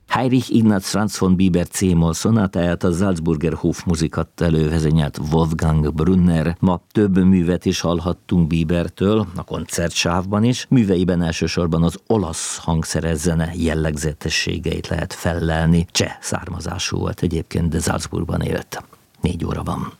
Heinrich Ignaz Franz von Bieber C-moll szonátáját a Salzburger Hofmusikat vezényelt Wolfgang Brunner. Ma több művet is hallhattunk Biebertől, a koncertsávban is. Műveiben elsősorban az olasz hangszeres zene jellegzetességeit lehet fellelni. Cseh származású volt egyébként, de Salzburgban élt. 4 óra van.